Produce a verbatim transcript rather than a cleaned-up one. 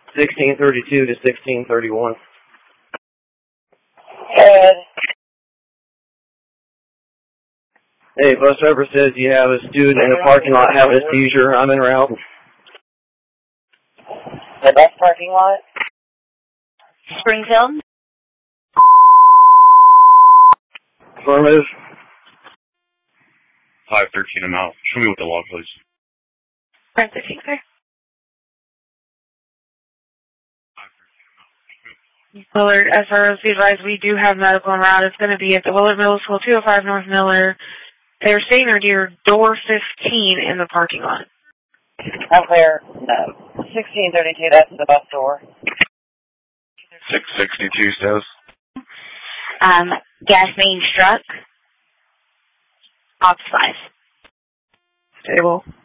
sixteen thirty-two to sixteen thirty-one. Good. Hey, bus driver says you have a student in the parking lot having a seizure. I'm en route. The bus parking lot? Springfield? Affirmative. five thirteen, I'm out. Show me what the log, please. five thirteen, sir. Willard, S R O C advised we do have medical en route. It's going to be at the Willard Middle School, two oh five North Miller. They're staying near door fifteen in the parking lot. I'm clear. No. sixteen thirty-two, that's the bus door. six sixty-two says. Um, gas main struck. Off five. Stable.